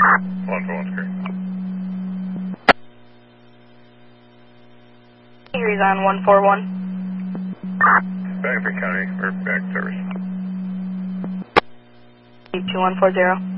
141 screen. He's on 141. Back to county, or back service. 2140.